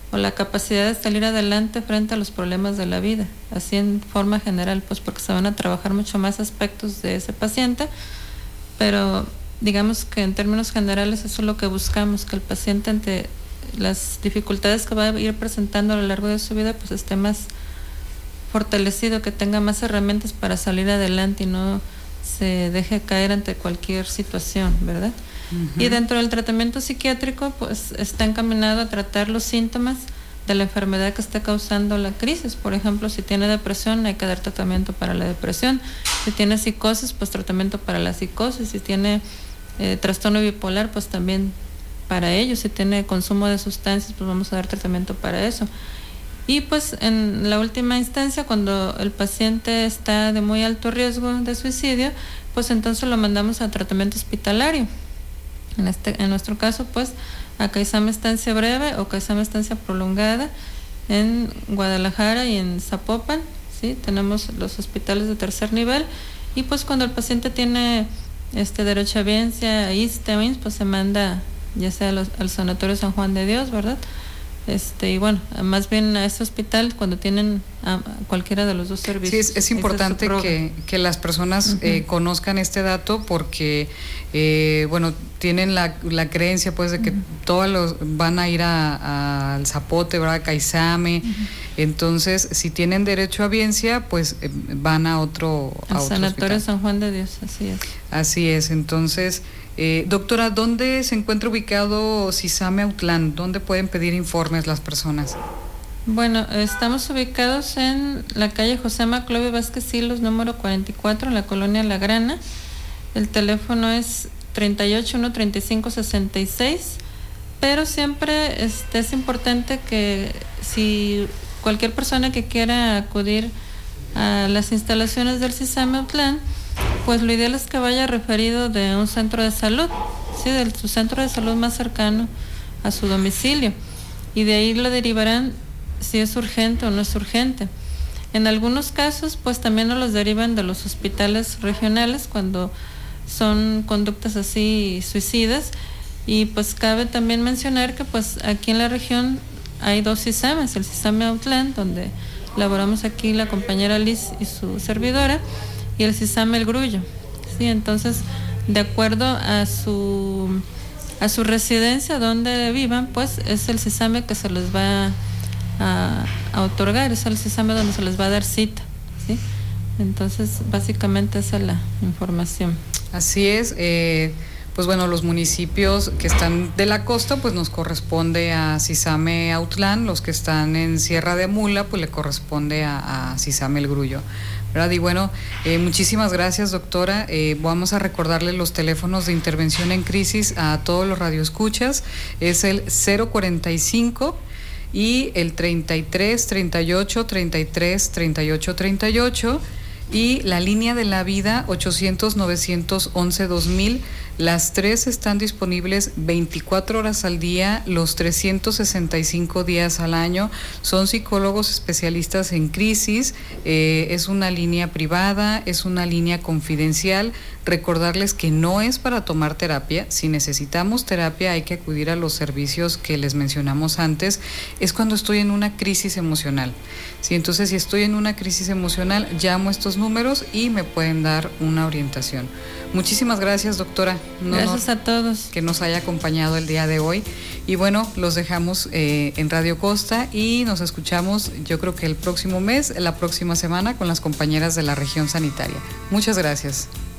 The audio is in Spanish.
o la capacidad de salir adelante frente a los problemas de la vida, así en forma general, pues porque se van a trabajar mucho más aspectos de ese paciente, pero digamos que en términos generales eso es lo que buscamos, que el paciente ante las dificultades que va a ir presentando a lo largo de su vida, pues esté más fortalecido, que tenga más herramientas para salir adelante y no se deje caer ante cualquier situación, ¿verdad? Y dentro del tratamiento psiquiátrico, pues está encaminado a tratar los síntomas de la enfermedad que está causando la crisis. Por ejemplo, si tiene depresión, hay que dar tratamiento para la depresión. Si tiene psicosis, pues tratamiento para la psicosis. Si tiene trastorno bipolar, pues también para ello. Si tiene consumo de sustancias, pues vamos a dar tratamiento para eso. Y pues en la última instancia, cuando el paciente está de muy alto riesgo de suicidio, pues entonces lo mandamos a tratamiento hospitalario. En nuestro caso, pues, a CAISAM estancia breve o CAISAM estancia prolongada en Guadalajara y en Zapopan, ¿sí? Tenemos los hospitales de tercer nivel y pues cuando el paciente tiene derechohabiencia, ISSSTE o IMSS, pues se manda ya sea al Sanatorio San Juan de Dios, ¿verdad? Y bueno, más bien a ese hospital cuando tienen cualquiera de los dos servicios. Sí, es importante que las personas conozcan este dato porque, bueno, tienen la creencia pues de que todos los van a ir al Zapote, ¿verdad? CAISAME. Entonces, si tienen derecho a biencia, pues van a otro Sanatorio hospital. San Juan de Dios, así es. Así es, entonces... doctora, ¿dónde se encuentra ubicado CISAME Autlán? ¿Dónde pueden pedir informes las personas? Bueno, estamos ubicados en la calle José Maclovio Vázquez Silos, número 44, en la colonia La Grana. El teléfono es 38-135-66, pero siempre es importante que si cualquier persona que quiera acudir a las instalaciones del CISAME Autlán, pues lo ideal es que vaya referido de un centro de salud, ¿sí? De su centro de salud más cercano a su domicilio, y de ahí lo derivarán si es urgente o no es urgente. En algunos casos, pues también nos los derivan de los hospitales regionales cuando son conductas así suicidas, y pues cabe también mencionar que pues aquí en la región hay dos CISAMES, el CISAME Autlán, donde laboramos aquí la compañera Liz y su servidora, y el CISAME El Grullo, ¿sí? Entonces, de acuerdo a su residencia, donde vivan, pues es el CISAME que se les va a otorgar, es el CISAME donde se les va a dar cita, ¿sí? Entonces, básicamente esa es la información. Así es, pues bueno, los municipios que están de la costa, pues nos corresponde a CISAME Autlán, los que están en Sierra de Mula, pues le corresponde a CISAME El Grullo, ¿verdad? Y bueno, muchísimas gracias, doctora. Vamos a recordarle los teléfonos de intervención en crisis a todos los radioescuchas. Es el 045 y el 33 38 33 38 38 y la línea de la vida 800 911 2000. Las tres están disponibles 24 horas al día, los 365 días al año. Son psicólogos especialistas en crisis. Es una línea privada, es una línea confidencial. Recordarles que no es para tomar terapia. Si necesitamos terapia, hay que acudir a los servicios que les mencionamos antes. Es cuando estoy en una crisis emocional. Sí, entonces, si estoy en una crisis emocional, llamo a estos números y me pueden dar una orientación. Muchísimas gracias, doctora. Gracias a todos. Que nos haya acompañado el día de hoy. Y bueno, los dejamos en Radio Costa y nos escuchamos, yo creo que el próximo mes, la próxima semana, con las compañeras de la región sanitaria. Muchas gracias.